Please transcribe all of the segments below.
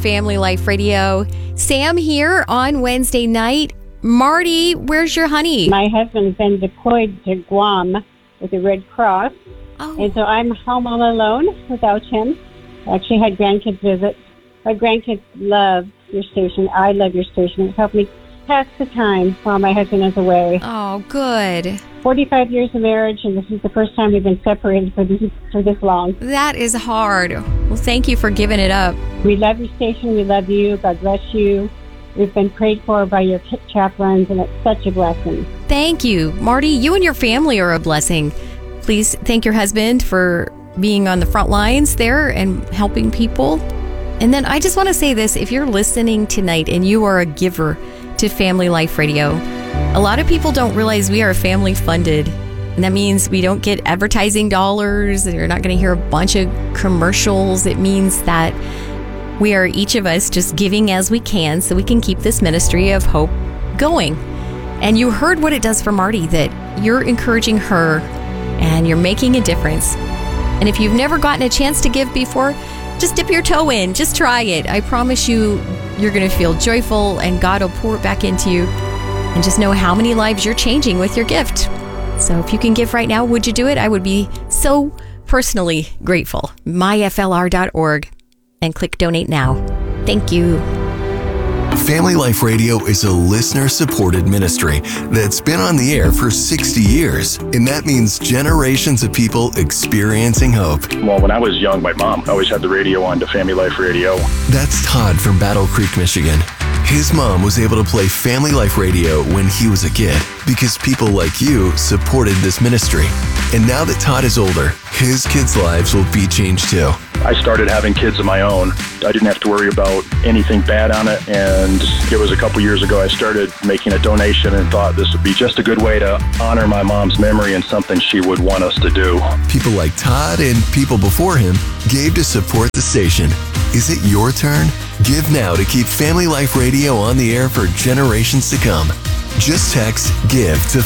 Family Life Radio. Sam here on Wednesday night. Marty, where's your honey? My husband's been deployed to Guam with the Red Cross, and so I'm home all alone without him. I actually had grandkids visit. My grandkids love your station. I love your station. It's helped me pass the time while my husband is away. Oh, good. 45 years of marriage, and this is the first time we've been separated for this long. That is hard. Well, thank you for giving it up. We love your station. We love you. God bless you. We've been prayed for by your chaplains, and it's such a blessing. Thank you. Marty, you and your family are a blessing. Please thank your husband for being on the front lines there and helping people. And then I just want to say this. If you're listening tonight and you are a giver to Family Life Radio, a lot of people don't realize we are family funded. And that means we don't get advertising dollars. You're not going to hear a bunch of commercials. It means that we are each of us just giving as we can so we can keep this ministry of hope going. And you heard what it does for Marty, that you're encouraging her and you're making a difference. And if you've never gotten a chance to give before, just dip your toe in. Just try it. I promise you, you're going to feel joyful and God will pour it back into you. And just know how many lives you're changing with your gift. So if you can give right now, would you do it? I would be so personally grateful. myflr.org and click donate now. Thank you. Family Life Radio is a listener-supported ministry that's been on the air for 60 years, and that means generations of people experiencing hope. Well, when I was young, my mom always had the radio on to Family Life Radio. That's Todd from Battle Creek, Michigan. His mom was able to play Family Life Radio when he was a kid because people like you supported this ministry. And now that Todd is older, his kids' lives will be changed too. I started having kids of my own. I didn't have to worry about anything bad on it. And it was a couple years ago I started making a donation and thought this would be just a good way to honor my mom's memory and something she would want us to do. People like Todd and people before him gave to support the station. Is it your turn? Give now to keep Family Life Radio on the air for generations to come. Just text GIVE to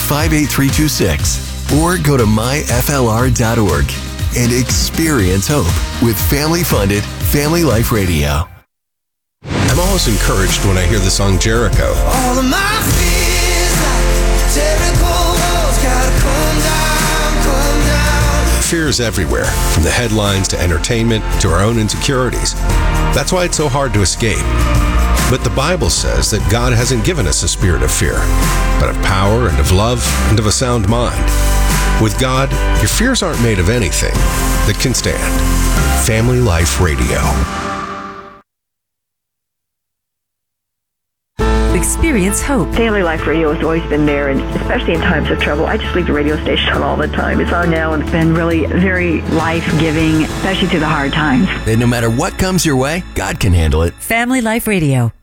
58326 or go to myflr.org and experience hope with family-funded Family Life Radio. I'm always encouraged when I hear the song Jericho. All of my fears like Jericho walls gotta come down. Fear is everywhere, from the headlines to entertainment to our own insecurities. That's why it's so hard to escape. But the Bible says that God hasn't given us a spirit of fear, but of power and of love and of a sound mind. With God, your fears aren't made of anything that can stand. Family Life Radio. Experience hope. Family Life Radio has always been there, and especially in times of trouble. I just leave the radio station on all the time. It's on now, and it's been really very life-giving, especially through the hard times. And no matter what comes your way, God can handle it. Family Life Radio.